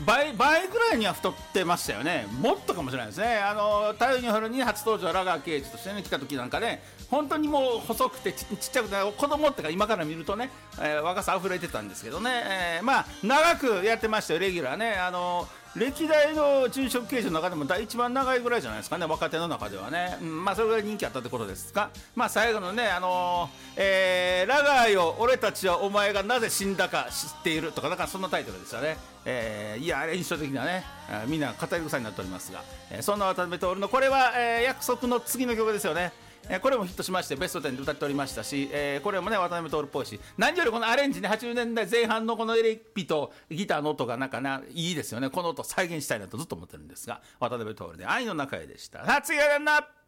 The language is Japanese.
倍ぐらいには太ってましたよね。もっとかもしれないですね。太陽にほるに初登場ラガー刑事として、ね、来た時なんかね、本当にもう細くて ちっちゃくて子供ってか今から見るとね、若さ溢れてたんですけどね、まあ長くやってましたよレギュラーね。歴代の殉職刑事の中でも一番長いぐらいじゃないですかね、若手の中ではね、まあそれぐらい人気あったってことですか。まあ最後のね、ラガーよ俺たちはお前がなぜ死んだか知っているとか、だからそんなタイトルですよね。いやあれ印象的なね、みんな語り草になっておりますが、そんな渡辺徹のこれは、約束の次の曲ですよね。これもヒットしましてベスト10で歌っておりましたし、これもね渡辺徹っぽいし、何よりこのアレンジね、80年代前半のこのエレピとギターの音がなんかいいですよね。この音再現したいなとずっと思ってるんですが、渡辺徹で愛の中へでした。さあ次はなんだ。